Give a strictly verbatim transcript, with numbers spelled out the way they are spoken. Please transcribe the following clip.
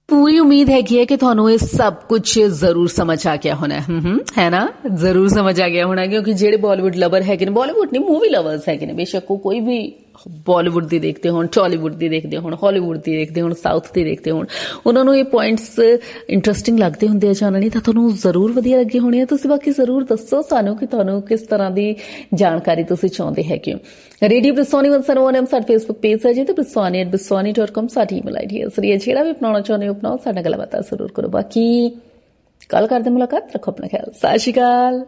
पूरी उम्मीद है कि है कि ਤੁਹਾਨੂੰ ਇਹ ਸਭ ਕੁਝ ਜ਼ਰੂਰ ਸਮਝ ਆ ਗਿਆ ਹੋਣਾ ਹੈ ਹਮ ਹੈ ਨਾ ਜ਼ਰੂਰ ਸਮਝ ਆ ਗਿਆ ਹੋਣਾ ਕਿਉਂਕਿ ਜਿਹੜੇ ਬਾਲੀਵੁੱਡ ਲਵਰ ਹੈਗੇ ਨੇ ਬਾਲੀਵੁੱਡ ਨਹੀਂ ਮੂਵੀ ਲਵਰਸ ਹੈਗੇ ਨੇ ਬੇਸ਼ੱਕ ਉਹ ਕੋਈ ਵੀ ਬਾਲੀਵੁੱਡ ਦੀ ਦੇਖਦੇ ਹੋਣ ਟਾਲੀਵੁੱਡ ਦੀ ਦੇਖਦੇ ਹੋਣ ਹਾਲੀਵੁੱਡ ਦੀ ਦੇਖਦੇ ਹੋਣ ਸਾਊਥ ਦੀ ਦੇਖਦੇ ਹੋਣ ਉਹਨਾਂ ਨੂੰ ਇਹ ਪੁਆਇੰਟਸ ਇੰਟਰਸਟਿੰਗ ਲੱਗਦੇ ਹੁੰਦੇ ਆ ਜਾਣਨ ਲਈ ਤਾਂ ਤੁਹਾਨੂੰ ਜ਼ਰੂਰ ਵਧੀਆ ਲੱਗੇ ਹੋਣੇ ਆ ਤੁਸੀਂ ਬਾਕੀ ਜ਼ਰੂਰ ਦੱਸੋ ਸਾਨੂੰ ਕਿ ਤੁਹਾਨੂੰ ਕਿਸ ਤਰ੍ਹਾਂ ਦੀ ਜਾਣਕਾਰੀ ਤੁਸੀਂ ਚਾਹੁੰਦੇ ਹੈਗੇ ਹੋ ਰੇਡੀਓ ਬ੍ਰਿਸਵਾਨੀ ਇੱਕ ਸੌ ਇੱਕ ਸਾਡਾ ਫੇਸਬੁੱਕ ਪੇਜ ਹੈ ਜੀ ਤੇ ਬ੍ਰਿਸਵਾਨੀ ਐਟ ਬ੍ਰਿਸਵਾਨੀ ਡਾਟ ਕਾਮ ਸਾਡੀ ਈਮੇਲ ਆਈਡੀ ਹੈ ਸਰੀਆ ਜਿਹੜਾ ਵੀ ਅਪਣਾਉਣਾ ਚਾਹੁੰਦੇ ਹੋ ਅਪਣਾਓ ਸਾਡੇ ਨਾਲ ਗੱਲਬਾਤ ਜ਼ਰੂਰ ਕਰੋ ਬਾਕੀ ਕੱਲ ਕਰਦੇ ਮੁਲਾਕਾਤ ਰੱਖੋ ਆਪਣਾ ਖਿਆਲ ਸਤਿ ਸ਼੍ਰੀ ਅਕਾਲ